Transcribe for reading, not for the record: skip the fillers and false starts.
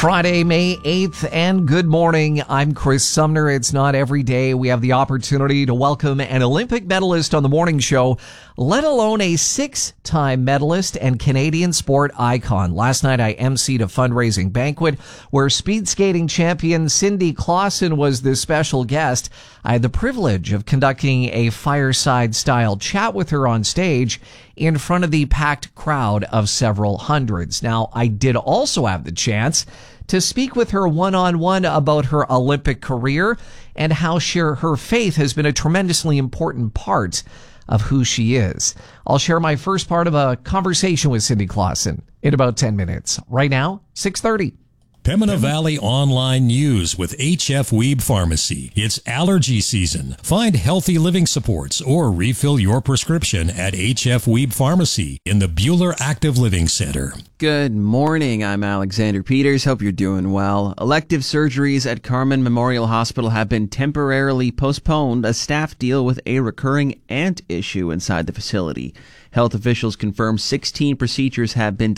Friday, May 8th, and good morning. I'm Chris Sumner. It's not every day we have the opportunity to welcome an Olympic medalist on the morning show, let alone a six-time medalist and Canadian sport icon. Last night, I emceed a fundraising banquet where speed skating champion Cindy Clausen was the special guest. I had the privilege of conducting a fireside-style chat with her on stage in front of the packed crowd of several hundreds. Now, I did also have the chance to speak with her one-on-one about her Olympic career and how her faith has been a tremendously important part of who she is. I'll share my first part of a conversation with Cindy Clausen in about 10 minutes. Right now, 6:30. Pembina Valley Online News with HF Weeb Pharmacy. It's allergy season. Find healthy living supports or refill your prescription at HF Weeb Pharmacy in the Bueller Active Living Center. Good morning. I'm Alexander Peters. Hope you're doing well. Elective surgeries at Carman Memorial Hospital have been temporarily postponed as staff deal with a recurring ant issue inside the facility. Health officials confirm 16 procedures have been